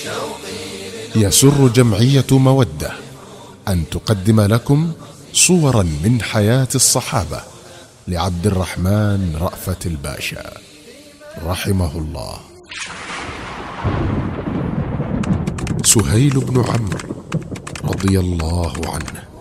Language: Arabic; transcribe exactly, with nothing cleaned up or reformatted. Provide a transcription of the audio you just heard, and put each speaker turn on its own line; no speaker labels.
يسر جمعية مودة أن تقدم لكم صورا من حياة الصحابة لعبد الرحمن رأفت الباشا رحمه الله. سهيل بن عمرو رضي الله عنه